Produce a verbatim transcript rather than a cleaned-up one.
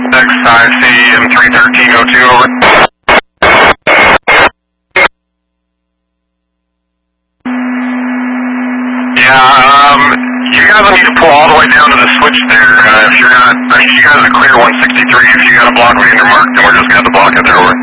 X I C M three thirteen oh two, over. Yeah, um, you guys will need to pull all the way down to the switch there. Uh, if you're not, uh, you guys are clear one sixty-three. If you got a block Vandermark, then we're just going to have to block it there, over.